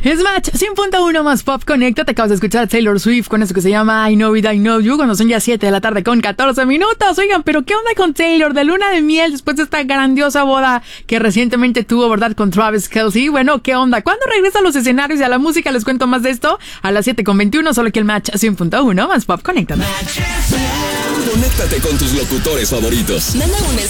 Es Match 100.1 más Pop Conecta. Te acabas de escuchar a Taylor Swift con eso que se llama I Know It, I Know You, cuando son ya 7 de la tarde con 14 minutos. Oigan, pero ¿qué onda con Taylor? De luna de miel después de esta grandiosa boda que recientemente tuvo, ¿verdad? Con Travis Kelce. Bueno, ¿qué onda? ¿Cuándo regresa a los escenarios y a la música? Les cuento más de esto a las 7:21, solo que el Match 100.1 más Pop Conecta. Conéctate con tus locutores favoritos. Manda un